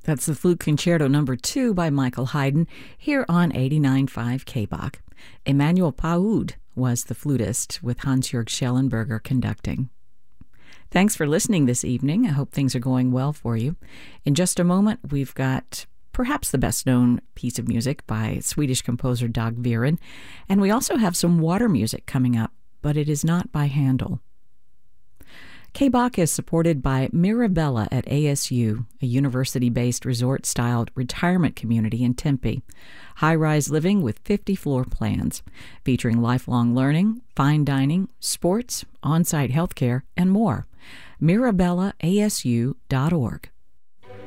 That's the Flute Concerto No. 2 by Michael Haydn here on 89.5 KBach. Emanuel Paud was the flutist with Hans-Jörg Schellenberger conducting. Thanks for listening this evening. I hope things are going well for you. In just a moment, we've got perhaps the best-known piece of music by Swedish composer Dag Viren, and we also have some water music coming up, but it is not by Handel. KBach is supported by Mirabella at ASU, a university-based resort-styled retirement community in Tempe. High-rise living with 50-floor plans, featuring lifelong learning, fine dining, sports, on-site healthcare, and more. MirabellaASU.org.